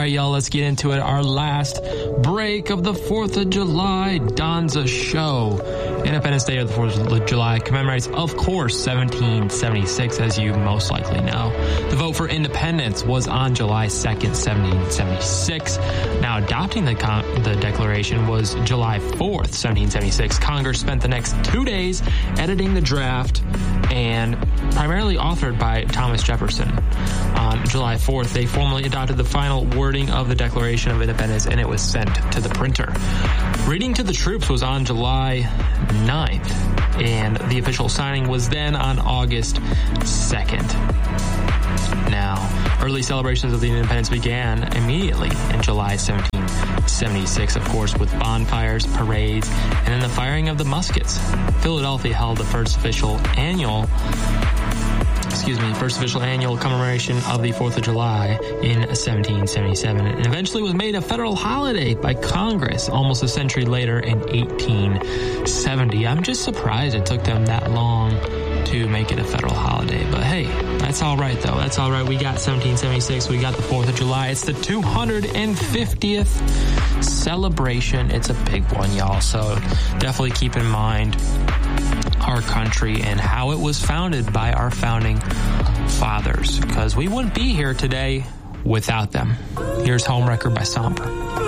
right, y'all, let's get into it. Our last break of the 4th of July Donza Show. Independence Day of the 4th of July commemorates, of course, 1776, as you most likely know. The vote for independence was on July 2nd, 1776. Now, adopting the Declaration was July 4th, 1776. Congress spent the next 2 days editing the draft, and primarily authored by Thomas Jefferson. On July 4th, they formally adopted the final wording of the Declaration of Independence, and it was sent to the printer. Reading to the troops was on July 9th, and the official signing was then on August 2nd. Now, early celebrations of the independence began immediately in July 1776, of course, with bonfires, parades, and then the firing of the muskets. Philadelphia held the first official annual commemoration of the 4th of July in 1777, and eventually was made a federal holiday by Congress almost a century later in 1870. I'm just surprised it took them that long to make it a federal holiday, but hey, that's all right, though. That's all right. We got 1776. We got the 4th of July. It's the 250th celebration. It's a big one, y'all, so definitely keep in mind our country and how it was founded by our founding fathers, because we wouldn't be here today without them. Here's Home Record by Somber.